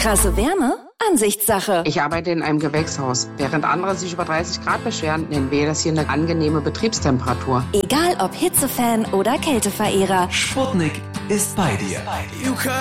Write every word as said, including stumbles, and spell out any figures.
Krasse Wärme? Ansichtssache. Ich arbeite in einem Gewächshaus. Während andere sich über dreißig Grad beschweren, nennen wir das hier eine angenehme Betriebstemperatur. Egal ob Hitzefan oder Kälteverehrer. Sputnik ist bei dir.